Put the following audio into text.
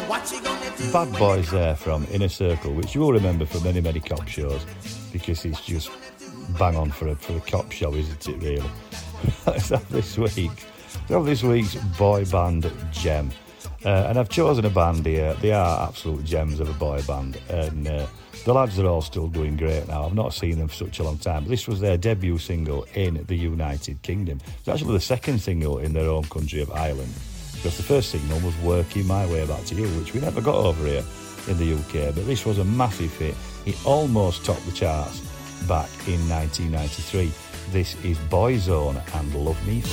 Bad Boys there from Inner Circle, which you will remember from many, many cop shows, because it's just bang on for a cop show, isn't it, really? Let's have this week's boy band gem. And I've chosen a band here. They are absolute gems of a boy band, and the lads are all still doing great now. I've not seen them for such a long time. But this was their debut single in the United Kingdom. It's actually the second single in their home country of Ireland, because the first single was Working My Way Back to You, which we never got over here in the UK, but this was a massive hit. It almost topped the charts back in 1993. This is Boyzone and Love Me Fast.